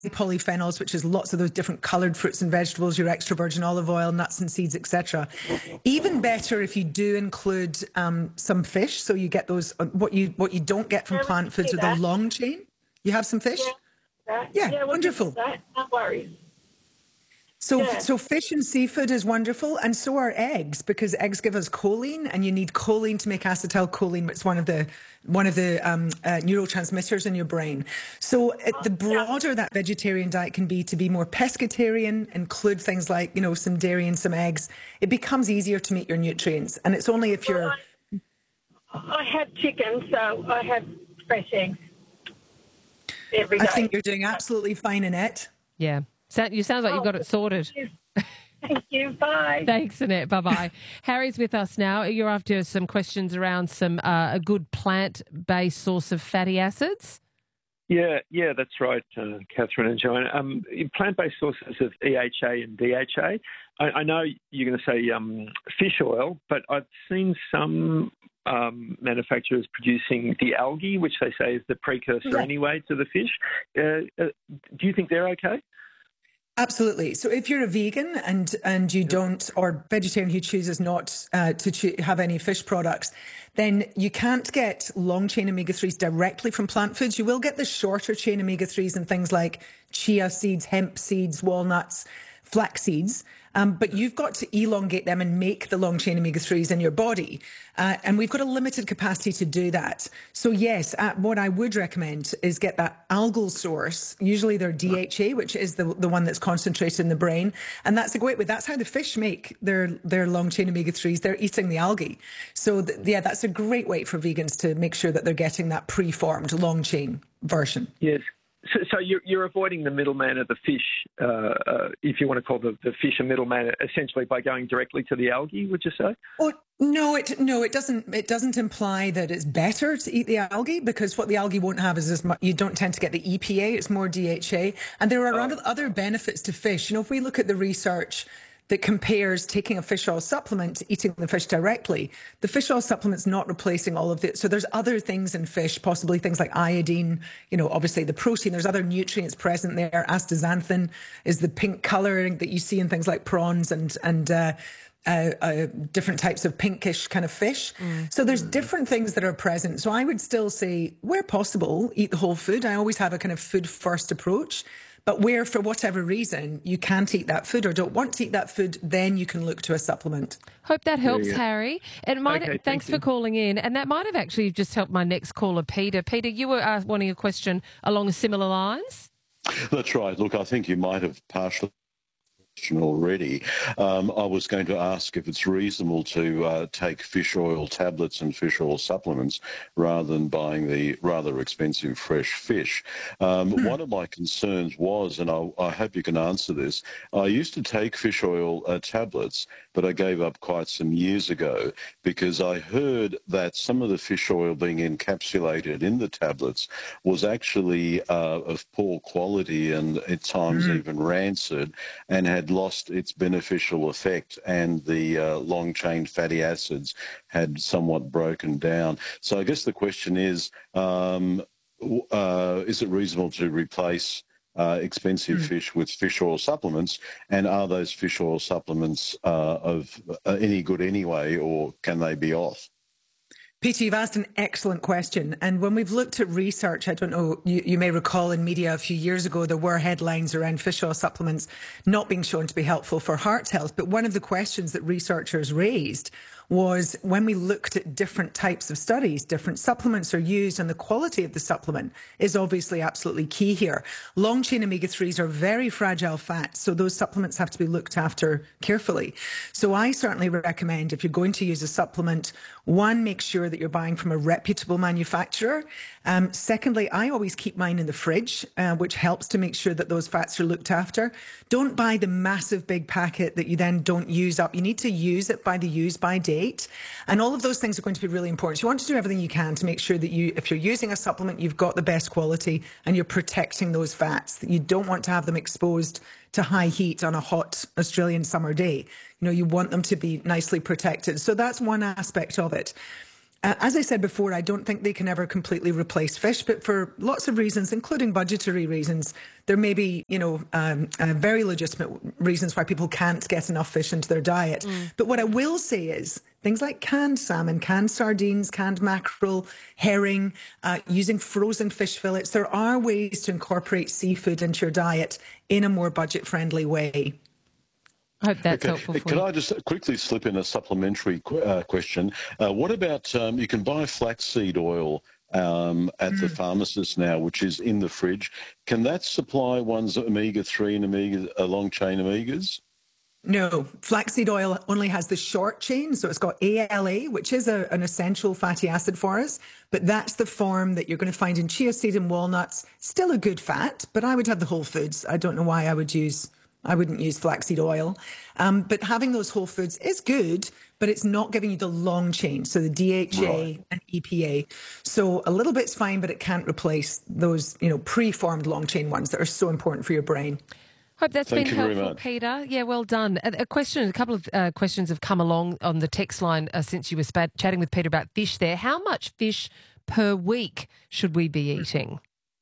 polyphenols, which is lots of those different coloured fruits and vegetables, your extra virgin olive oil, nuts and seeds, etc. Even better if you do include some fish, so you get those. What you don't get from plant foods are the long chain. You have some fish? Yeah, wonderful. No worries. So fish and seafood is wonderful, and so are eggs, because eggs give us choline, and you need choline to make acetylcholine, which is one of the neurotransmitters in your brain. So the broader that vegetarian diet can be, to be more pescatarian, include things like, you know, some dairy and some eggs, it becomes easier to meet your nutrients. And it's only if you're... I have chicken, so I have fresh eggs every day. I think you're doing absolutely fine, Annette. Yeah. You sound like you've got it sorted. Thank you. Bye. Thanks, Annette. Bye-bye. Harry's with us now. You're after some questions around a good plant-based source of fatty acids? Yeah, that's right, Catherine and Joanna. Plant-based sources of EHA and DHA. I know you're going to say fish oil, but I've seen some manufacturers producing the algae, which they say is the precursor anyway to the fish. Do you think they're okay? Absolutely. So if you're a vegan and you don't, or vegetarian who chooses not to have any fish products, then you can't get long chain omega-3s directly from plant foods. You will get the shorter chain omega-3s in things like chia seeds, hemp seeds, walnuts, flax seeds. But you've got to elongate them and make the long chain omega-3s in your body. And we've got a limited capacity to do that. So yes, what I would recommend is get that algal source. Usually they're DHA, which is the one that's concentrated in the brain. And that's a great way. That's how the fish make their long chain omega-3s. They're eating the algae. So that's a great way for vegans to make sure that they're getting that preformed long chain version. Yes. So you're avoiding the middleman of the fish, if you want to call the fish a middleman, essentially by going directly to the algae, would you say? Oh, no, it doesn't. It doesn't imply that it's better to eat the algae, because what the algae won't have is as much. You don't tend to get the EPA. It's more DHA, and there are other benefits to fish. You know, if we look at the research that compares taking a fish oil supplement to eating the fish directly, the fish oil supplement's not replacing all of it. So there's other things in fish, possibly things like iodine, you know, obviously the protein, there's other nutrients present there. Astaxanthin is the pink colouring that you see in things like prawns and different types of pinkish kind of fish. So there's different things that are present. So I would still say, where possible, eat the whole food. I always have a kind of food first approach. But where, for whatever reason, you can't eat that food or don't want to eat that food, then you can look to a supplement. Hope that helps, Harry. Thanks for calling in. And that might have actually just helped my next caller, Peter. Peter, you were wanting a question along similar lines? That's right. Look, I think you might have partially already. I was going to ask if it's reasonable to take fish oil tablets and fish oil supplements rather than buying the rather expensive fresh fish. One of my concerns was, and I hope you can answer this, I used to take fish oil tablets, but I gave up quite some years ago because I heard that some of the fish oil being encapsulated in the tablets was actually of poor quality and at times even rancid, and had lost its beneficial effect, and the long-chain fatty acids had somewhat broken down. So I guess the question is it reasonable to replace expensive fish with fish oil supplements, and are those fish oil supplements of any good anyway, or can they be off? Peter, you've asked an excellent question. And when we've looked at research, I don't know, you may recall in media a few years ago, there were headlines around fish oil supplements not being shown to be helpful for heart health. But one of the questions that researchers raised was, when we looked at different types of studies, different supplements are used, and the quality of the supplement is obviously absolutely key here. Long chain omega-3s are very fragile fats, so those supplements have to be looked after carefully. So I certainly recommend, if you're going to use a supplement, one, make sure that you're buying from a reputable manufacturer. Secondly, I always keep mine in the fridge, which helps to make sure that those fats are looked after. Don't buy the massive big packet that you then don't use up. You need to use it by the use-by date. And all of those things are going to be really important. So you want to do everything you can to make sure that if you're using a supplement, you've got the best quality and you're protecting those fats. You don't want to have them exposed to high heat on a hot Australian summer day. You know, you want them to be nicely protected. So that's one aspect of it. As I said before, I don't think they can ever completely replace fish, but for lots of reasons, including budgetary reasons, there may be, very legitimate reasons why people can't get enough fish into their diet. But what I will say is things like canned salmon, canned sardines, canned mackerel, herring, using frozen fish fillets. There are ways to incorporate seafood into your diet in a more budget-friendly way. I hope that's helpful for you. Can I just quickly slip in a supplementary question? What about you can buy flaxseed oil at the pharmacist now, which is in the fridge. Can that supply one's omega-3 and long-chain omegas? No, flaxseed oil only has the short chain, so it's got ALA, which is an essential fatty acid for us, but that's the form that you're going to find in chia seed and walnuts. Still a good fat, but I would have the whole foods. I don't know why I wouldn't use flaxseed oil. But having those whole foods is good, but it's not giving you the long chain, so the DHA and EPA. So a little bit's fine, but it can't replace those, pre-formed long chain ones that are so important for your brain. Hope that's been helpful, Peter. Yeah, well done. A couple of questions have come along on the text line since you were chatting with Peter about fish there. How much fish per week should we be eating?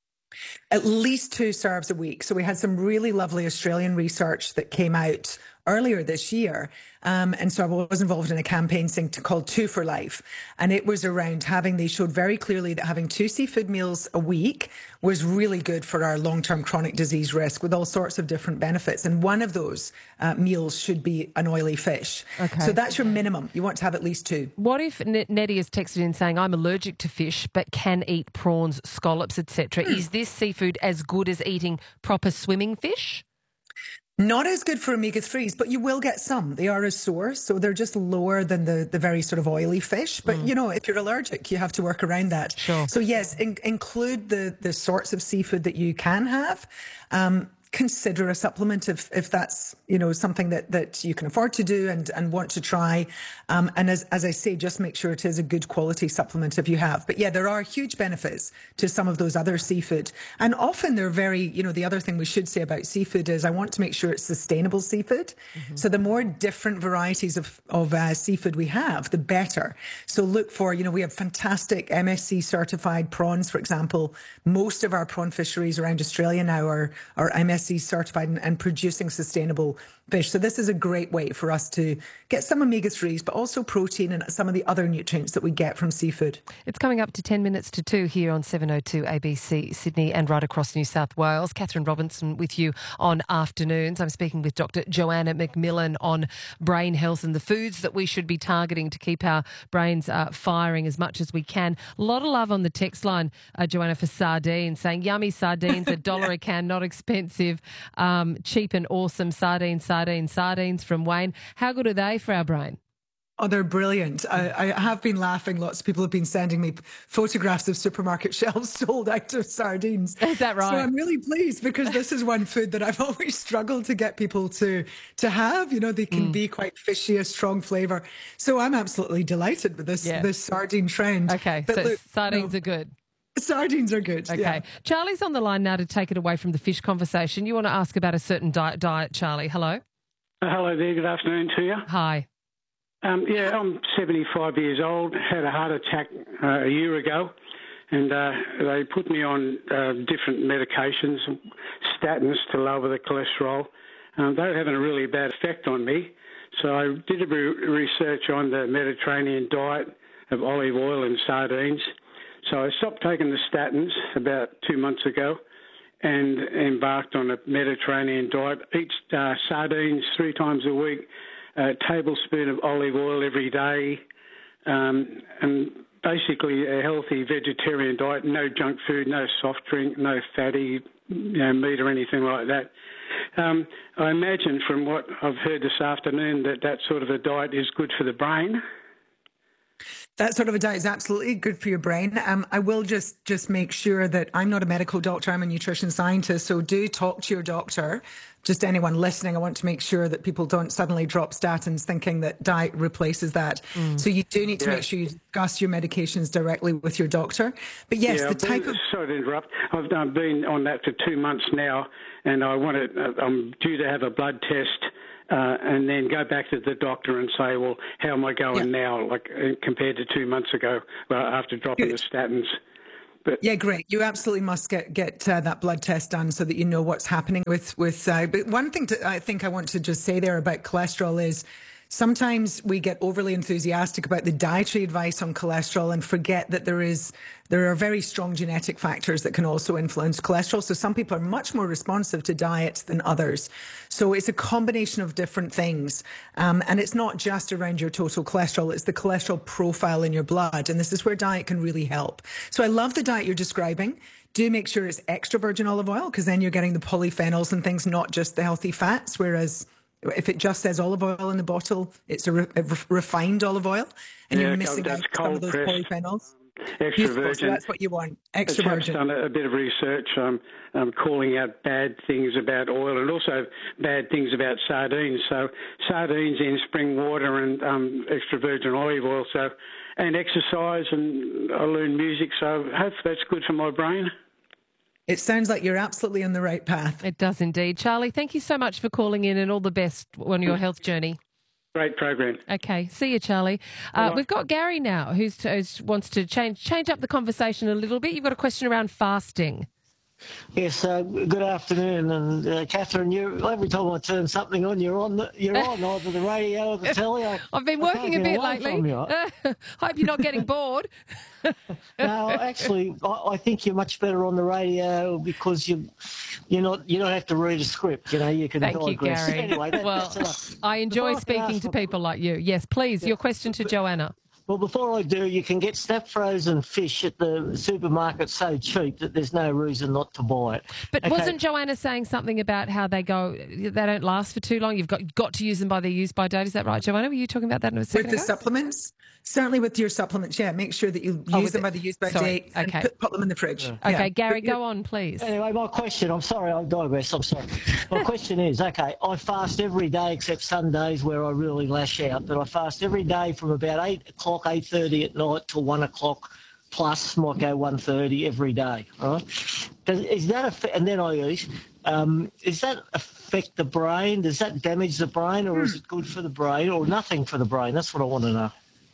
At least 2 serves a week. So we had some really lovely Australian research that came out earlier this year. And so I was involved in a campaign called 2 for Life. And it was around they showed very clearly that having 2 seafood meals a week was really good for our long-term chronic disease risk with all sorts of different benefits. And one of those meals should be an oily fish. Okay. So that's your minimum. You want to have at least 2. What if Nettie has texted in saying, I'm allergic to fish but can eat prawns, scallops, etc. Is this seafood as good as eating proper swimming fish? Not as good for omega-3s, but you will get some. They are a source, so they're just lower than the very sort of oily fish. But, if you're allergic, you have to work around that. Sure. So, yes, include the sorts of seafood that you can have. Consider a supplement if that's, something that you can afford to do and want to try. And as I say, just make sure it is a good quality supplement if you have. But yeah, there are huge benefits to some of those other seafood. And often they're very, the other thing we should say about seafood is I want to make sure it's sustainable seafood. Mm-hmm. So the more different varieties of seafood we have, the better. So look for, we have fantastic MSC certified prawns, for example. Most of our prawn fisheries around Australia now are MSC certified and producing sustainable fish. So this is a great way for us to get some omega-3s, but also protein and some of the other nutrients that we get from seafood. It's coming up to 10 minutes to 2 here on 702 ABC Sydney and right across New South Wales. Catherine Robinson with you on Afternoons. I'm speaking with Dr. Joanna McMillan on brain health and the foods that we should be targeting to keep our brains firing as much as we can. A lot of love on the text line, Joanna, for sardines, saying yummy sardines, $1 a can, not expensive, cheap and awesome sardines from Wayne. How good are they for our brain? Oh, they're brilliant. I have been laughing. Lots of people have been sending me photographs of supermarket shelves sold out of sardines. Is that right? So I'm really pleased because this is one food that I've always struggled to get people to have. They can be quite fishy, a strong flavour. So I'm absolutely delighted with this sardine trend. Okay, but so look, sardines are good. Sardines are good. Okay. Yeah. Charlie's on the line now to take it away from the fish conversation. You want to ask about a certain diet, Charlie. Hello. Hello there. Good afternoon to you. Hi. I'm 75 years old, had a heart attack a year ago, and they put me on different medications, statins to lower the cholesterol. They're having a really bad effect on me. So I did a research on the Mediterranean diet of olive oil and sardines. So I stopped taking the statins about 2 months ago and embarked on a Mediterranean diet. Eat sardines 3 times a week, a tablespoon of olive oil every day, and basically a healthy vegetarian diet, no junk food, no soft drink, no fatty meat or anything like that. I imagine from what I've heard this afternoon that sort of a diet is good for the brain. That sort of a diet is absolutely good for your brain. I will just make sure that I'm not a medical doctor, I'm a nutrition scientist, so do talk to your doctor. Just anyone listening, I want to make sure that people don't suddenly drop statins thinking that diet replaces that. So you do need to make sure you discuss your medications directly with your doctor. But yes, sorry to interrupt. I've been on that for 2 months now, and I'm due to have a blood test and then go back to the doctor and say, well, how am I going now, like compared to 2 months ago after dropping the statins? Yeah, great. You absolutely must get that blood test done so that you know what's happening with. But one thing I think I want to just say there about cholesterol is sometimes we get overly enthusiastic about the dietary advice on cholesterol and forget that there are very strong genetic factors that can also influence cholesterol. So some people are much more responsive to diet than others. So it's a combination of different things. And it's not just around your total cholesterol, it's the cholesterol profile in your blood. And this is where diet can really help. So I love the diet you're describing. Do make sure it's extra virgin olive oil, because then you're getting the polyphenols and things, not just the healthy fats. Whereas if it just says olive oil in the bottle, it's a refined olive oil, and you're missing out some of those polyphenols. Extra virgin. So that's what you want. Extra virgin. I've done a bit of research calling out bad things about oil and also bad things about sardines. So sardines in spring water and extra virgin olive oil. So, and exercise, and I learn music. So hopefully that's good for my brain. It sounds like you're absolutely on the right path. It does indeed. Charlie, thank you so much for calling in, and all the best on your health journey. Great program. Okay, see you, Charlie. We've got Gary now, who wants to change up the conversation a little bit. You've got a question around fasting. Yes, good afternoon. And Catherine, every time I turn something on, you're on either the radio or the telly. I've been working a bit lately. Hope you're not getting bored. No, actually, I think you're much better on the radio because you don't have to read a script. You can Thank digress. You, Gary. Anyway, that's enough. I enjoy speaking to people like you. Yes, please. Your question to Joanna. Well, before I do, you can get snap frozen fish at the supermarket so cheap that there's no reason not to buy it. But wasn't Joanna saying something about how they don't last for too long? You've got to use them by their use-by date. Is that right, Joanna? Were you talking about that in a second With the supplements? Certainly with your supplements, yeah. Make sure that you use them by the use-by date and put them in the fridge. Yeah. Okay, yeah. Gary, go on, please. Anyway, my question, I'm sorry, I digress, I'm sorry. My question is, I fast every day except Sundays where I really lash out, but I fast every day from about 8 o'clock, 8:30 at night till 1 o'clock plus, might go 1:30 every day, right? Is that and then I eat. Does that affect the brain? Does that damage the brain, or is it good for the brain, or nothing for the brain? That's what I want to know.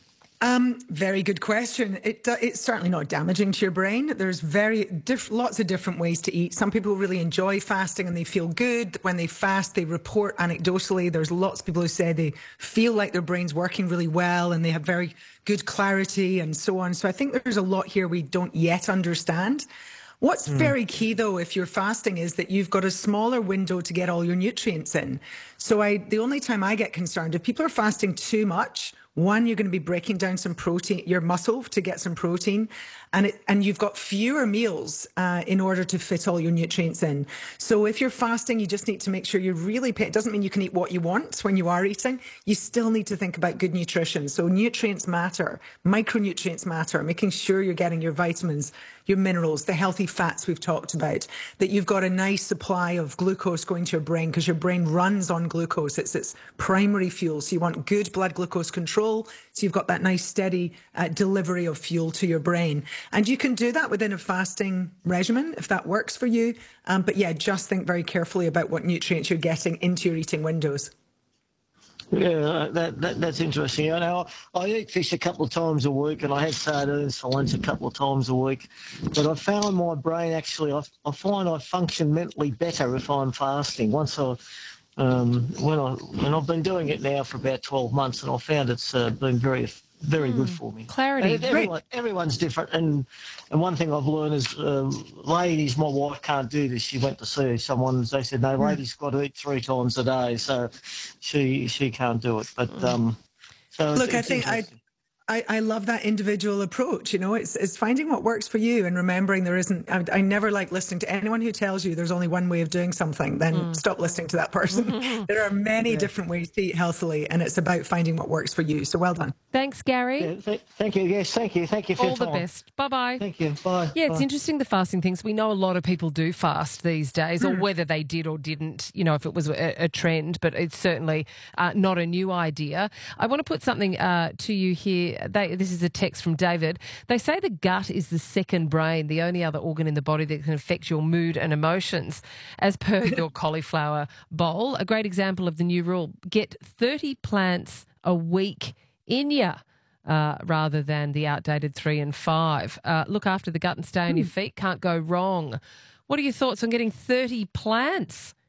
Very good question. It's certainly not damaging to your brain. There's lots of different ways to eat. Some people really enjoy fasting and they feel good. When they fast, they report anecdotally. There's lots of people who say they feel like their brain's working really well and they have very good clarity and so on. So I think there's a lot here we don't yet understand. What's very key, though, if you're fasting, is that you've got a smaller window to get all your nutrients in. So the only time I get concerned, if people are fasting too much, one, you're going to be breaking down some protein, your muscle, to get some protein, and you've got fewer meals in order to fit all your nutrients in. So if you're fasting, you just need to make sure you really pay. It doesn't mean you can eat what you want when you are eating. You still need to think about good nutrition. So nutrients matter, micronutrients matter, making sure you're getting your vitamins, your minerals, the healthy fats we've talked about, that you've got a nice supply of glucose going to your brain, because your brain runs on glucose. It's its primary fuel. So you want good blood glucose control. So you've got that nice steady delivery of fuel to your brain. And you can do that within a fasting regimen if that works for you. But yeah, just think very carefully about what nutrients you're getting into your eating windows. Yeah, that's interesting. I eat fish a couple of times a week, and I have sardines for lunch a couple of times a week. But I found my brain actually, I find I function mentally better if I'm fasting. When I've been doing it now for about 12 months, and I found it's been very good for me. Clarity. Everyone's different, and one thing I've learned is ladies, my wife can't do this. She went to see someone, they said, no, ladies got to eat 3 times a day, so she can't do it. But so look, I think I love that individual approach. It's finding what works for you and remembering there isn't. I never like listening to anyone who tells you there's only one way of doing something. Then stop listening to that person. There are many different ways to eat healthily, and it's about finding what works for you. So well done. Thanks, Gary. Yeah, thank you. Yes, thank you. Thank you for all the best. Bye-bye. Thank you. Bye. Yeah, it's Bye. interesting, the fasting things. We know a lot of people do fast these days, or whether they did or didn't, if it was a trend, but it's certainly not a new idea. I want to put something to you here here. This is a text from David. They say the gut is the second brain, the only other organ in the body that can affect your mood and emotions. As per your cauliflower bowl, a great example of the new rule, get 30 plants a week in you. Rather than the outdated 3 and 5. Look after the gut and stay on your feet. Can't go wrong. What are your thoughts on getting 30 plants